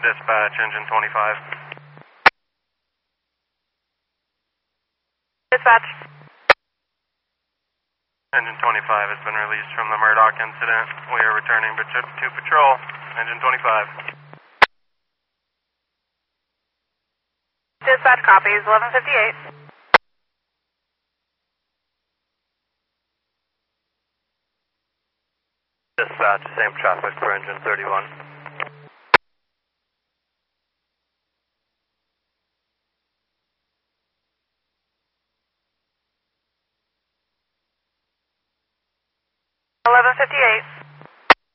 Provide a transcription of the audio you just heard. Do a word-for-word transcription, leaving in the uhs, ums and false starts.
Dispatch, engine twenty-five. Dispatch. Engine twenty-five has been released from the Murdoch incident. We are returning to patrol. Engine twenty-five. Dispatch copies, eleven fifty-eight. Dispatch, same traffic for engine thirty-one. eleven fifty-eight.